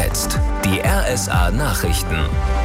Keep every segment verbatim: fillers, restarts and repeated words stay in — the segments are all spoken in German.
jetzt die R S A Nachrichten.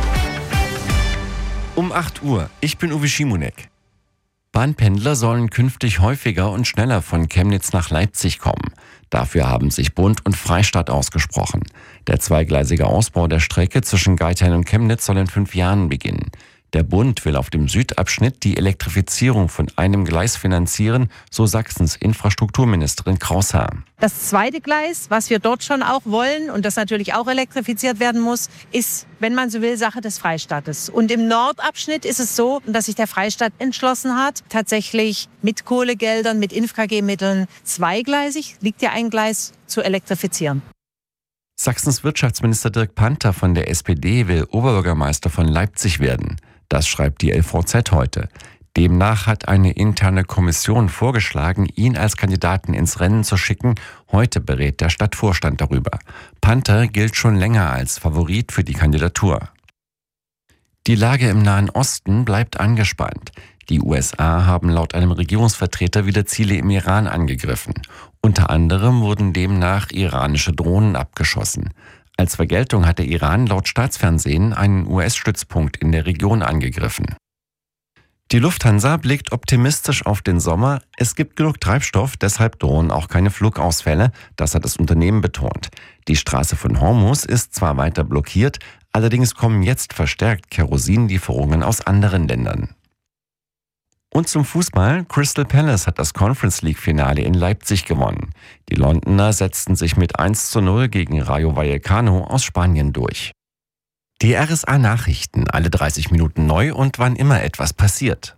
Um acht Uhr, ich bin Uwe Schimonek. Bahnpendler sollen künftig häufiger und schneller von Chemnitz nach Leipzig kommen. Dafür haben sich Bund und Freistaat ausgesprochen. Der zweigleisige Ausbau der Strecke zwischen Geithain und Chemnitz soll in fünf Jahren beginnen. Der Bund will auf dem Südabschnitt die Elektrifizierung von einem Gleis finanzieren, so Sachsens Infrastrukturministerin Kraushaar. Das zweite Gleis, was wir dort schon auch wollen und das natürlich auch elektrifiziert werden muss, ist, wenn man so will, Sache des Freistaates. Und im Nordabschnitt ist es so, dass sich der Freistaat entschlossen hat, tatsächlich mit Kohlegeldern, mit I N F K G-Mitteln zweigleisig, liegt ja ein Gleis, zu elektrifizieren. Sachsens Wirtschaftsminister Dirk Panther von der S P D will Oberbürgermeister von Leipzig werden. Das schreibt die L V Z heute. Demnach hat eine interne Kommission vorgeschlagen, ihn als Kandidaten ins Rennen zu schicken. Heute berät der Stadtvorstand darüber. Panther gilt schon länger als Favorit für die Kandidatur. Die Lage im Nahen Osten bleibt angespannt. Die U S A haben laut einem Regierungsvertreter wieder Ziele im Iran angegriffen. Unter anderem wurden demnach iranische Drohnen abgeschossen. Als Vergeltung hat der Iran laut Staatsfernsehen einen U S-Stützpunkt in der Region angegriffen. Die Lufthansa blickt optimistisch auf den Sommer. Es gibt genug Treibstoff, deshalb drohen auch keine Flugausfälle. Das hat das Unternehmen betont. Die Straße von Hormuz ist zwar weiter blockiert, allerdings kommen jetzt verstärkt Kerosinlieferungen aus anderen Ländern. Und zum Fußball. Crystal Palace hat das Conference League-Finale in Leipzig gewonnen. Die Londoner setzten sich mit eins zu null gegen Rayo Vallecano aus Spanien durch. Die R S A-Nachrichten, alle dreißig Minuten neu und wann immer etwas passiert.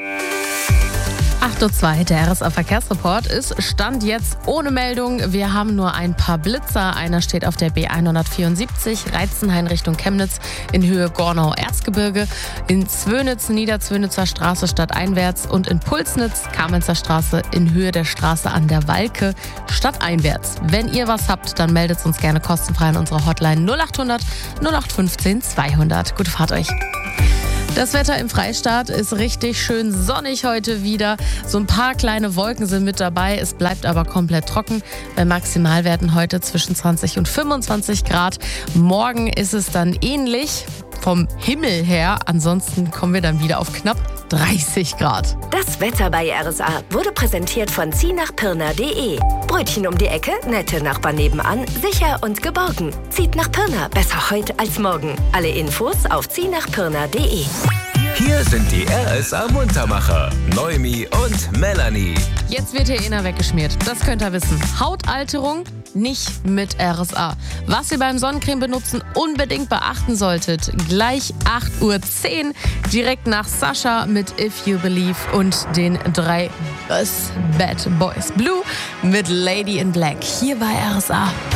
acht Uhr zwei, der R S A-Verkehrsreport ist Stand jetzt ohne Meldung. Wir haben nur ein paar Blitzer. Einer steht auf der B hundertvierundsiebzig, Reitzenhain Richtung Chemnitz in Höhe Gornau-Erzgebirge, in Zwönitz, Niederzwönitzer Straße stadteinwärts und in Pulsnitz, Kamenzer Straße in Höhe der Straße an der Walke stadteinwärts. Wenn ihr was habt, dann meldet uns gerne kostenfrei an unserer Hotline null acht hundert null acht fünfzehn zweihundert. Gute Fahrt euch. Das Wetter im Freistaat ist richtig schön sonnig heute wieder. So ein paar kleine Wolken sind mit dabei. Es bleibt aber komplett trocken. Bei Maximalwerten heute zwischen zwanzig und fünfundzwanzig Grad. Morgen ist es dann ähnlich vom Himmel her. Ansonsten kommen wir dann wieder auf knapp dreißig Grad. Das Wetter bei R S A wurde präsentiert von zieh nach pirna punkt de. Brötchen um die Ecke, nette Nachbarn nebenan, sicher und geborgen. Zieht nach Pirna, besser heute als morgen. Alle Infos auf zieh nach pirna punkt de. Hier sind die R S A Muntermacher, Noemi und Melanie. Jetzt wird hier einer weggeschmiert. Das könnt ihr wissen. Hautalterung nicht mit R S A. Was ihr beim Sonnencreme benutzen unbedingt beachten solltet. Gleich acht Uhr zehn, direkt nach Sascha mit If You Believe und den drei Bad Boys Blue mit Lady in Black. Hier bei R S A.